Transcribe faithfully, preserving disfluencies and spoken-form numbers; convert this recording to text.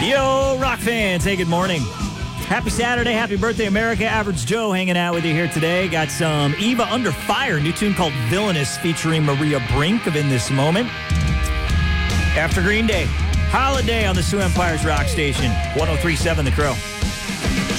Yo, rock fans. Hey, good morning. Happy Saturday. Happy birthday, America. Average Joe hanging out with you here today. Got some Eva Under Fire, new tune called Villainous featuring Maria Brink of In This Moment. After Green Day, Holiday on the Sioux Empire's Rock Station, one oh three point seven The Crow.